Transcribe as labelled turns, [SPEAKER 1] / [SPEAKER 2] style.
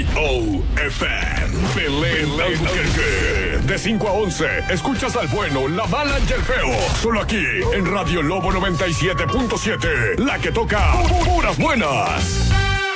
[SPEAKER 1] KOFM. Belén Albuquerque. De 5 a 11, escuchas al bueno, la mala y el feo. Solo aquí, en Radio Lobo 97.7. La que toca puras buenas.